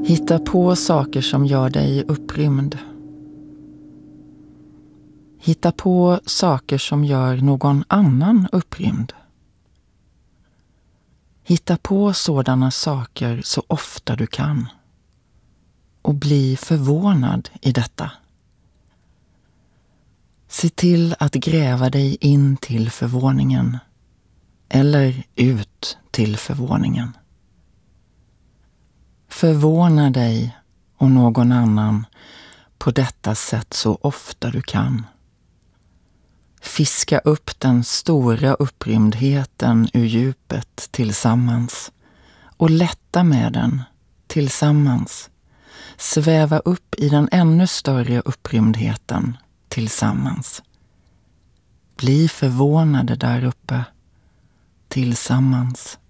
Hitta på saker som gör dig upprymd. Hitta på saker som gör någon annan upprymd. Hitta på sådana saker så ofta du kan. Och bli förvånad i detta. Se till att gräva dig in till förvåningen. Eller ut till förvåningen. Förvåna dig och någon annan på detta sätt så ofta du kan. Fiska upp den stora upprymdheten ur djupet tillsammans och lätta med den tillsammans. Sväva upp i den ännu större upprymdheten tillsammans. Bli förvånade där uppe tillsammans.